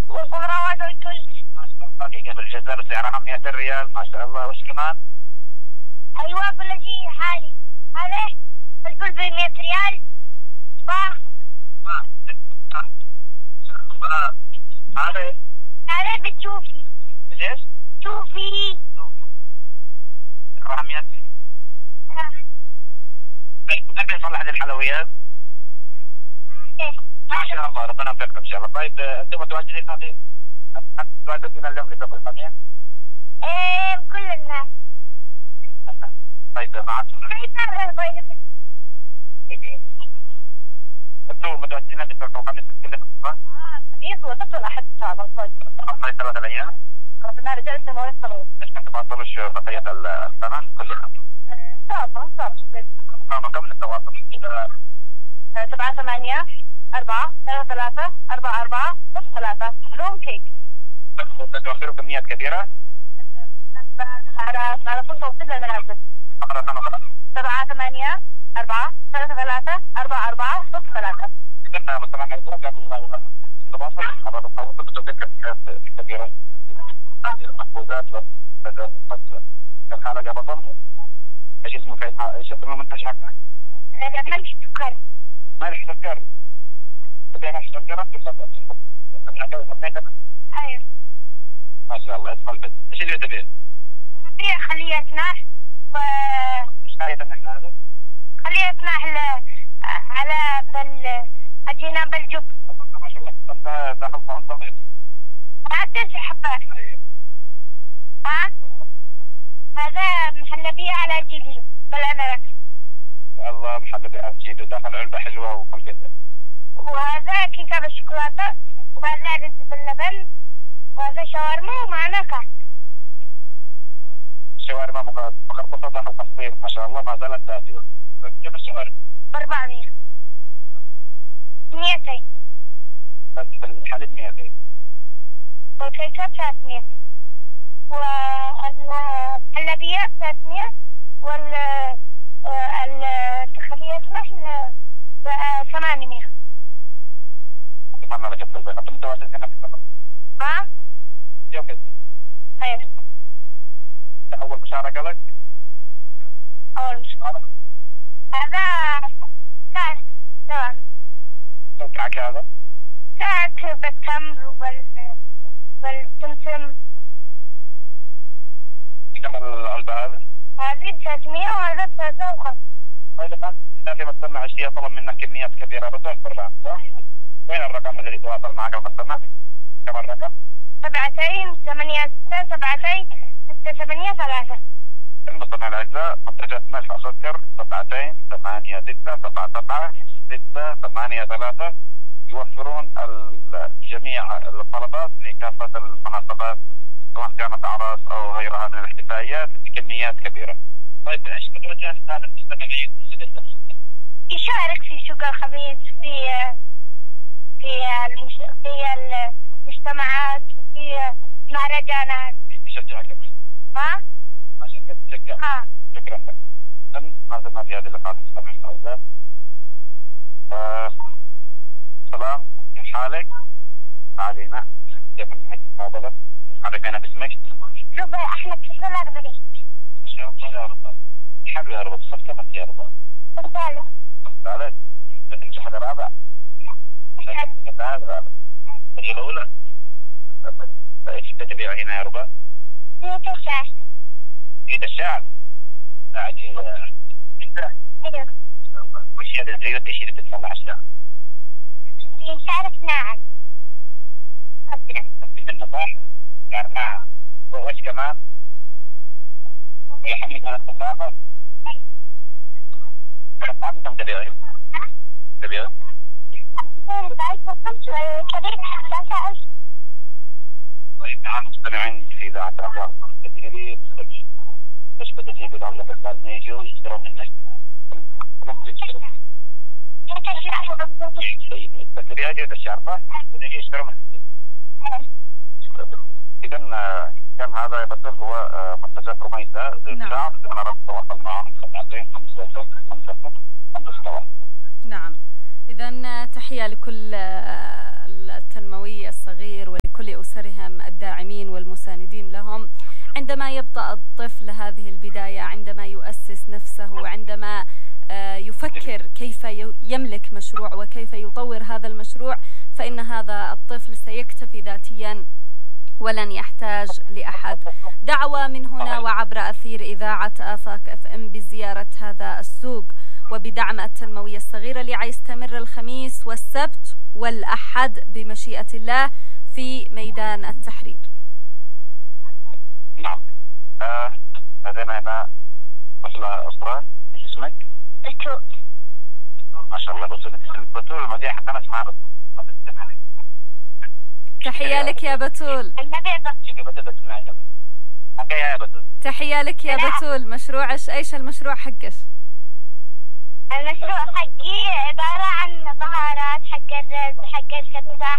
والخضروات والكل. ما شاء الله. كيف الجزر سعرها 100 ريال ما شاء الله. وش كمان؟ أيوة كل شيء حالي. هذا الفل ب 100 ريال. هذا بتشوفي. ليش؟ شوفي. سعرها 100. طيب نبي نصلح هذه الحلويات. ما شاء الله ربنا يوفقكم ان شاء الله. طيب انتم متواجدين هذه متواجدين اليوم لفقر القميص؟ ايه كل الناس. طيب معكم انتم متواجدين لفقر القميص كلكم صح؟ الخميس وتطلع حتى على الصيف. هاي 3 ايام؟ ربنا رجعت ما يصير. ايش ما تواصلوش بقية السنة كلها؟ ان شاء الله. كم التواصل؟ 7 8 4 3 3 4 4 3 لون كيك. توفروا كميات كثيرة؟ على طول توصيل للمنازل. 7 8 4 3 3 4 4 3. إذا مستمعنا الأعزاء تواصل على التواصل بتوفير كميات كثيرة. هذه المخبوزات والمنتجات الحلقة بطل. ايش اسمه المنتج حقك؟ ملح سكر. ملح سكر. تبيع ملح سكر؟ ايوه. ما شاء الله. اسم البيت ايش اللي تبيه؟ نبيع خلية نحل ايش خلية النحل هذا؟ خلية نحل على عجينة بالجب. ما شاء الله. انت تاخذ طعم صغير. ما تسحبه. ها؟ هذا محلبية على جيلي بالأناناس. الله محلبية على جيلي وداخل علبة حلوة ومفيدة. وهذا كيكة بالشوكولاتة وهذا رز باللبن وهذا شاورما ومعنا كعك. شاورما مخربصة داخل قصدير ما شاء الله ما زالت دافية. كيف الشاورما؟ 400. 200. بس بالحليب 200. والكيكة 300. والمحلبيات 300 والخلية نحل 800. أتمنى لك التوفيق. أنتم متواجدين هنا في السفر؟ ها؟ يوم كذا. أيوه. أول مشاركة لك؟ أول مشاركة. هذا كعك. تمام. شو كعك هذا؟ كعك بالتمر والسمسم. كم العلبة هذه؟ هذه 300 وهذا 350. طيب الآن إذا في مستمع أشياء طلب منك كميات كبيرة بتوفر لها صح؟ وين الرقم الذي يتواصل معك المستمع؟ كم الرقم؟ 7 8 6 7 6 8 3. المستمع الأعزاء منتجات ملح وسكر 7 8 6 7 7 6 8 3 يوفرون جميع الطلبات لكافة المناسبات سواء كانت أعراس أو غيرها من الاحتفاليات بكميات كبيرة. طيب ايش بتوجه هذا المستمعين؟ يشارك في سوق الخميس في المجتمعات في مهرجانات. يشجعك. ها؟ عشان كده تشجع. ها. شكرا لك. ما زلنا في هذه اللقاءات المستمعين الأعزاء. سلام كيف حالك؟ علينا كيف من هذه المقابلة؟ عرفينا باسمك؟ شوف أحمد شكرا لك بك. ما شاء الله يا رب. حلو يا رب. صف كم أنت يا رب؟ الثالث. الثالث؟ بتمشي حاجة رابع؟ الثالث. هي الأولى؟ ايش بتبيع هنا يا رب؟ زيت الشعر. زيت الشعر؟ عادي جدا؟ ايوه. وش هذا الزيوت ايش اللي بتصلح الشعر؟ شعرك ناعم. منه صح؟ شعر ناعم. وش كمان؟ يحمي من التساقط؟ كم تبيعين؟ تبيعين؟ طيب نعم مستمعين في إذاعة الأخبار كثيرين مستمعين. ايش بدك تجيب لهم لما يجوا يشتروا منك؟ البكتيريا جيد الشعر صح؟ ونجي يشتروا منك. إذا كان هذا يبطل هو منتجات رميسة زي الشعر بنعرف نتواصل معهم 7 5 5 5 نعم. إذا تحية لكل التنموي الصغير ولكل عندما يبدأ الطفل هذه البداية، عندما يؤسس نفسه وعندما يفكر كيف يملك مشروع وكيف يطور هذا المشروع، فإن هذا الطفل سيكتفي ذاتيا ولن يحتاج لأحد. دعوة من هنا وعبر أثير إذاعة آفاق FM بزيارة هذا السوق وبدعم التنموية الصغيرة ليستمر الخميس والسبت والأحد بمشيئة الله في ميدان التحرير. نعم. لدينا هنا طفلة أسرة. ايش اسمك؟ بتول. ما شاء الله بتول. انت اسمك بتول، المذيعة حقنا اسمها بتول. تحية لك يا بتول. تحية لك يا بتول. مشروعش ايش المشروع حقش؟ المشروع حقي عبارة عن بهارات حق الرز حق الكبسة،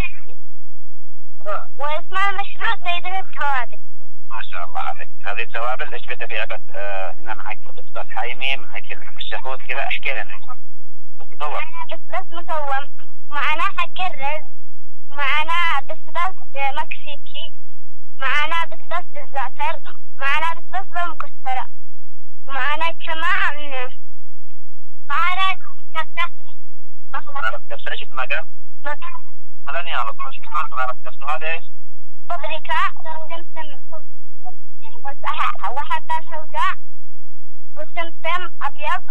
واسمه مشروع سيدة التوابل. ما شاء الله عليك. هذه التوابل ايش بتبيع؟ بس هنا معك الاستاذ حايمي، معك الشهود كذا، احكي لنا. مصور. بس مصور. معنا حق الرز، معنا بسباس مكسيكي، معنا بسباس بالزعتر، معنا بسباس بالمكسرة، ومعنا كمان بهارات كبسة. بهارات كبسة ايش اسمها كم؟ خليني اعرف ايش كمان بهارات كبسة. هذا ايش؟ بابريكا وسمسم وحبة سوداء وسمسم أبيض،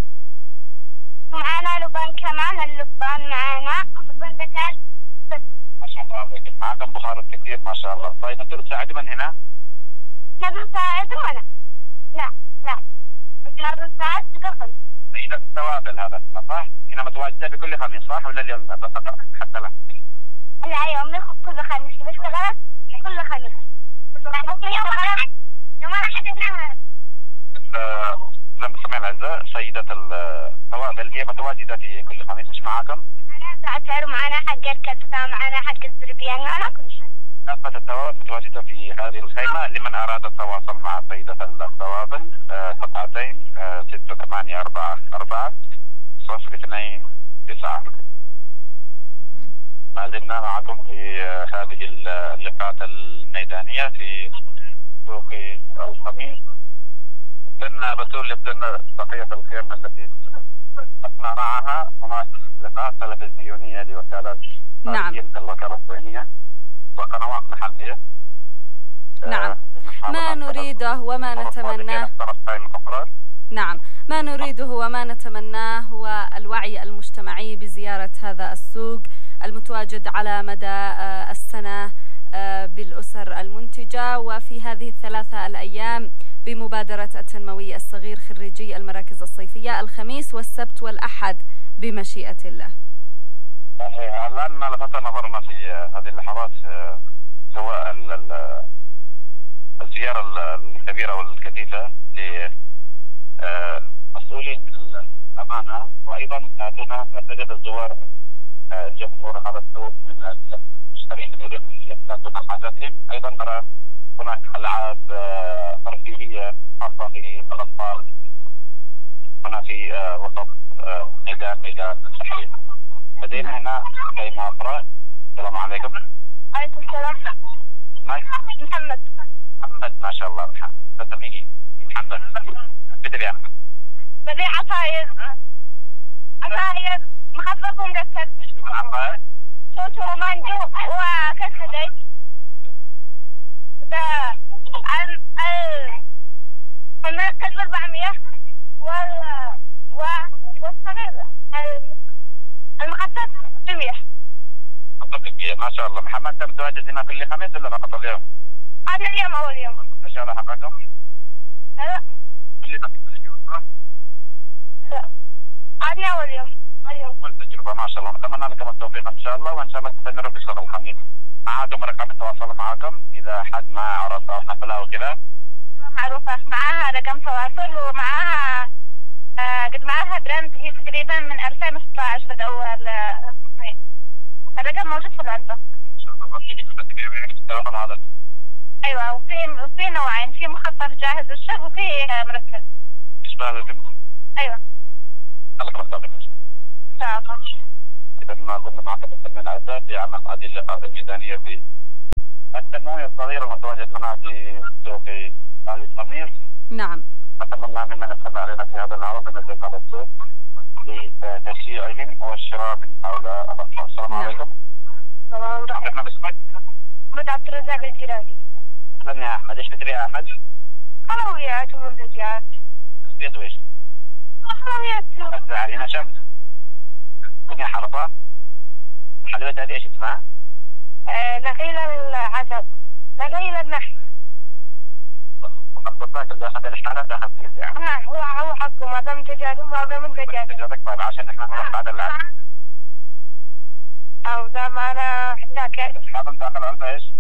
ومعنا لبن كمان. اللبان معنا لبن ذكر. بس معكم بهارات كثير ما شاء الله. طيب انتوا بتساعدوا من هنا؟ نبي نساعد هنا؟ لا نبي نساعد كل خميس. سيدة التوابل هذا اسمه صح؟ هنا متواجدة بكل خميس صح ولا اليوم فقط حتى لا؟ لا يوم كل خميس بشتغل كل خميس. المستمعين الأعزاء، سيدة التوابل هي متواجدة في كل خميس. ايش معاكم؟ معنا زعتر ومعنا حق الكبسة ومعنا حق الزربيان، معنا كل شيء. كافة التوابل متواجدة في هذه الخيمة. لمن أراد التواصل مع سيدة التوابل 72-6844-029. ما زلنا معكم في هذه اللقاءات الميدانية في سوق الخميس. لنا بتول يبدأ بقية الخيم التي أثنى معها. هناك لقاءات تلفزيونية لوكالات الوكالة الصينية وقنوات محلية. نعم. ما نريده وما نتمناه ما نريده وما نتمناه هو الوعي المجتمعي بزيارة هذا السوق المتواجد على مدى السنة بالأسر المنتجة، وفي هذه الثلاثة الأيام بمبادرة التنموي الصغير خريجي المراكز الصيفية الخميس والسبت والأحد بمشيئة الله. الآن لفت نظرنا في هذه اللحظات سواء الزيارة الكبيرة والكثيفة لمسؤولين الأمانة، وأيضا نجد الزوار من جمهور هذا السوق من المشترين الذين يمتلكون حاجاتهم. أيضا نرى هناك ألعاب ترفيهية خاصة بالأطفال هنا في وسط ميدان التحرير. لدينا هنا خيمة أخرى. السلام عليكم. عليكم السلام. محمد ما شاء الله. محمد بتبيع ببيع عصاير مخفف ومركب. توتو ومانجو وكسكدج. المركز ب400 والصغير المخفف ب100. ما شاء الله. محمد انت متواجد هنا كل خميس ولا فقط اليوم؟ هذا اليوم اول يوم. المنتشر حقكم؟ لا كل خميس تجون صح؟ لا هذا اول يوم. اول تجربة ما شاء الله. نتمنى لكم التوفيق ان شاء الله، وان شاء الله تستمروا بشغل الخميس. معاكم رقم التواصل معكم اذا حد ما عرف او حفلة وكذا؟ معروفة. معاها رقم تواصل ومعاها قد معاها براند هي تقريبا من 2016 بدأوا التصنيع. الرقم موجود في العلبة. ان شاء الله. تقريبا يعني بالتلفون هذا. ايوه. وفي نوعين، في مخفف جاهز للشرب وفي مركز. ايش بهذا الفيلم؟ ايوه. لكم التوفيق ان شاء الله. إذا ما زلنا معكم مستمعينا الأعزاء في عمل هذه اللقاءات الميدانية في التنمية الصغير المتواجد هنا في سوق الخميس. نعم. نتمنى ممن يستمع علينا في هذا العرض أن ينزل على السوق لتشجيعهم والشراء من هؤلاء الأطفال. السلام عليكم. عرفنا باسمك؟ أحمد عبد الرزاق الجيراني. أهلا يا أحمد، إيش بتبيع يا أحمد؟ حلويات ومنتجات. بيت وإيش؟ حلويات. علينا شمس. الدنيا حرطة. الحلويات هذه إيش اسمها؟ نخيل العسل، نخيل النحل. الضباط اللي أخذ الحالات أخذ كيف يعني؟ نعم، هو حقه، هذا منتجاتهم وهذا منتجاتهم. طيب عشان إحنا نروح بعد العلبة. أو ده معنا ذاك. هذا داخل العلبة إيش؟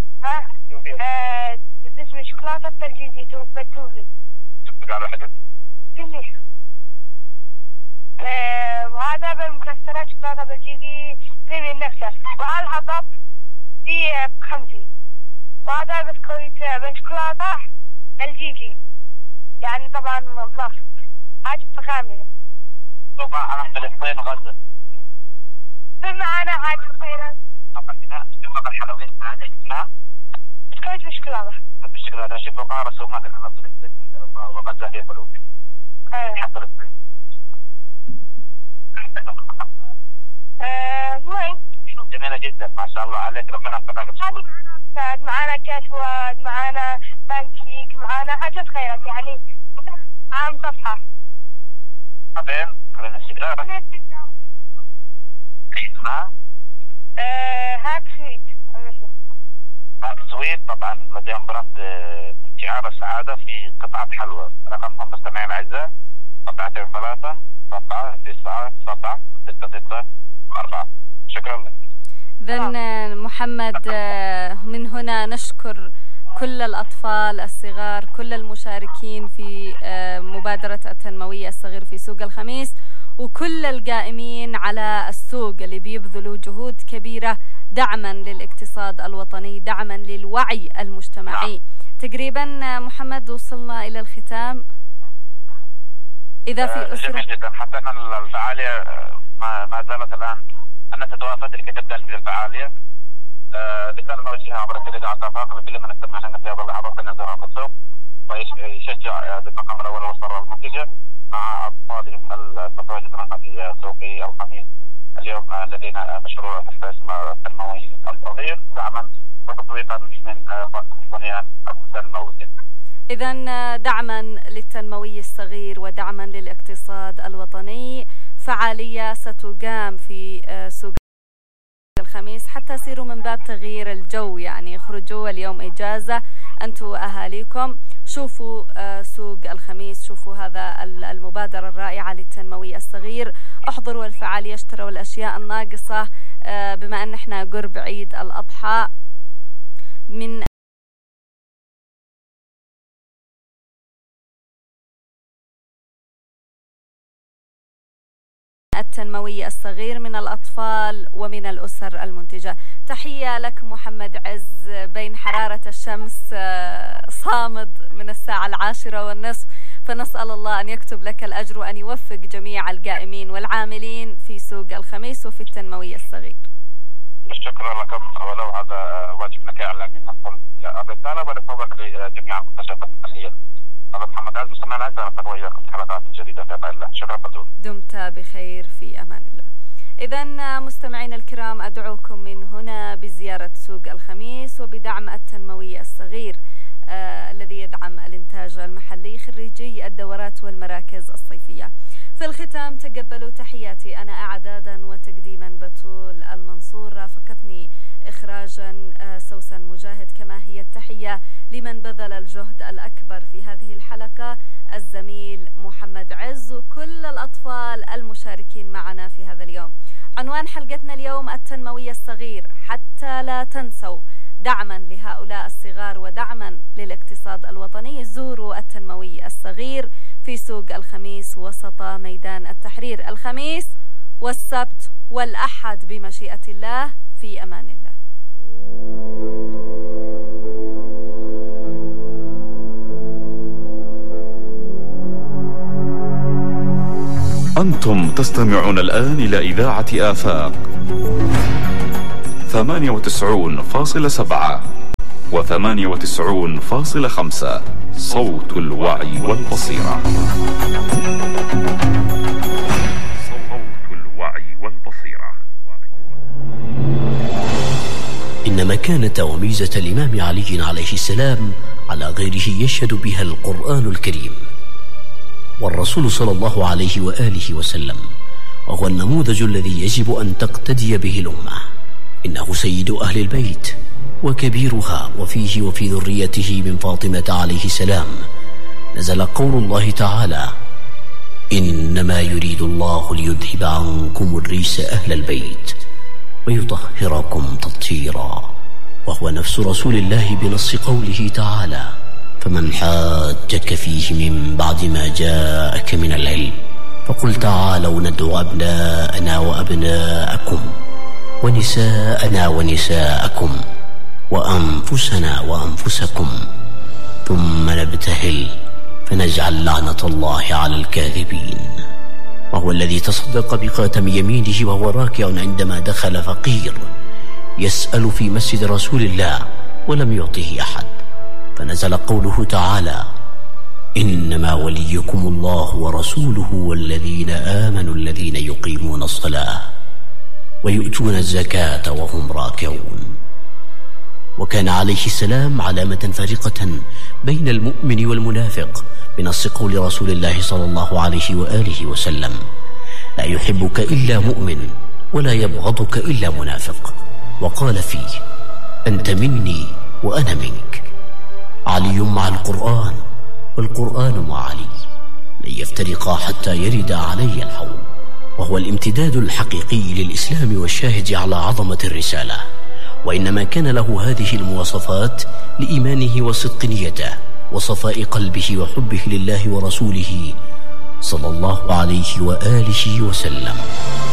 اسمه شوكولاتة بلجيكي بتوفي. تبقى على حدث؟ فيني. وهذا بالمكسرات شوكولاتة بلجيكي بريمي نفسه، وهالحطب دي ب50. وهذا بسكويت بشوكولاتة بلجيكي، يعني طبعا ضغط حاجة فخامة. طبعا عن فلسطين وغزة. معنا حاجة خيرا. طبعا هنا سوق الحلويات هذه اسمها بسكويت بشوكولاتة. بالشوكولاتة. شوف وقع رسومات على فلسطين وغزة في فلسطين. حتى فلسطين. جميلة جدا ما شاء الله عليك، ربنا يوفقك بسهولة. معانا كاسوات، معانا بانكيك، معانا حاجات خيرات يعني عام صفحة. فين؟ على السيجارة. اسمها؟ هاك سويت. هاك سويت. طبعا لديهم براند شعار السعادة في قطعة حلوى. رقمهم مستمعين الأعزاء 723 7 9 7 6 6 4. شكرا لك. إذن محمد، من هنا نشكر كل الأطفال الصغار، كل المشاركين في مبادرة التنموية الصغير في سوق الخميس، وكل القائمين على السوق اللي بيبذلوا جهود كبيرة دعما للاقتصاد الوطني، دعما للوعي المجتمعي. تقريبا محمد وصلنا إلى الختام. إذا في أسرة جميل جدا. حتى أن الفعالية ما زالت الآن أن تتوافد لكي تبدأ الفعالية. رسالة نوجهها عبر التليجرام التفاق لكل من استمع لنا في هذا اللحظات أن يزور هذا السوق ويشجع بالمقام الأول والصورة المنتجة مع أطفالهم المتواجدين هنا في سوق الخميس. اليوم لدينا مشروع تحت اسم التنموي الصغير دعما وتطويقا من بنيان التنموي. إذن دعما للتنموي الصغير ودعما للاقتصاد الوطني، فعالية ستقام في سوق الخميس حتى سيروا من باب تغيير الجو، يعني خرجوا اليوم إجازة أنتم وأهاليكم، شوفوا سوق الخميس، شوفوا هذا المبادرة الرائعة للتنموي الصغير، احضروا الفعالية، اشتروا الأشياء الناقصة بما أن احنا قرب عيد الأضحى. من التنموي الصغير من الأطفال ومن الأسر المنتجة. تحية لك محمد عز بين حرارة الشمس، صامد من الساعة 10:30، فنسأل الله أن يكتب لك الأجر وأن يوفق جميع القائمين والعاملين في سوق الخميس وفي التنموي الصغير. شكرا لكم، ولو هذا واجبنا كإعلاميين ننقل الرسالة ونتوقع لجميع المنتجات المحلية. هذا محمد عز، مستمعين الأعزاء، نلتقي وإياكم في حلقات جديدة في أمان الله. شكرا بدور. دمت بخير في أمان الله. إذن مستمعين الكرام، أدعوكم من هنا بزيارة سوق الخميس وبدعم التنموي الصغير الذي يدعم الإنتاج المحلي خريجي الدورات والمراكز الصيفية. في الختام تقبلوا تحياتي أنا إعدادا وتقديما بتول المنصور، رافقتني إخراجا سوسن مجاهد، كما هي التحية لمن بذل الجهد الأكبر في هذه الحلقة الزميل محمد عز وكل الأطفال المشاركين معنا في هذا اليوم. عنوان حلقتنا اليوم التنموي الصغير، حتى لا تنسوا دعما لهؤلاء الصغار ودعما للاقتصاد الوطني زوروا التنموي الصغير في سوق الخميس وسط ميدان التحرير، الخميس والسبت والأحد بمشيئة الله. في أمان الله. أنتم تستمعون الآن إلى إذاعة آفاق 98.7 98.5 صوت الوعي والبصيرة. صوت الوعي والبصيرة. إن مكانة وميزة الإمام علي عليه السلام على غيره يشهد بها القرآن الكريم والرسول صلى الله عليه وآله وسلم، وهو النموذج الذي يجب أن تقتدي به الأمة. إنه سيد أهل البيت وكبيرها، وفيه وفي ذريته من فاطمة عليه السلام نزل قول الله تعالى: إنما يريد الله ليذهب عنكم الرجس أهل البيت ويطهركم تطهيرا، وهو نفس رسول الله بنص قوله تعالى: فمن حاجك فيه من بعد ما جاءك من العلم فقل تعالوا ندعو أبناءنا وأبناءكم ونساءنا ونساءكم وأنفسنا وأنفسكم ثم نبتهل فنجعل لعنة الله على الكاذبين. وهو الذي تصدق بخاتم يمينه وهو راكع عندما دخل فقير يسأل في مسجد رسول الله ولم يعطه أحد، فنزل قوله تعالى: إنما وليكم الله ورسوله والذين آمنوا الذين يقيمون الصلاة ويؤتون الزكاة وهم راكعون. وكان عليه السلام علامة فارقة بين المؤمن والمنافق بنص قول رسول الله صلى الله عليه وآله وسلم: لا يحبك إلا مؤمن ولا يبغضك إلا منافق. وقال فيه: أنت مني وأنا منك. علي مع القرآن والقرآن مع علي، لن يفترقا حتى يرد علي الحوض. وهو الامتداد الحقيقي للإسلام والشاهد على عظمة الرسالة، وإنما كان له هذه المواصفات لإيمانه وصدق نيته وصفاء قلبه وحبه لله ورسوله صلى الله عليه وآله وسلم.